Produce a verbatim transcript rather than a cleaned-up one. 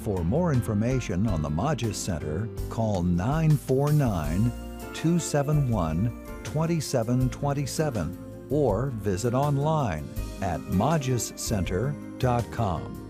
For more information on the Magis Center, call nine four nine, two seven one, two seven two seven or visit online at magis center dot com.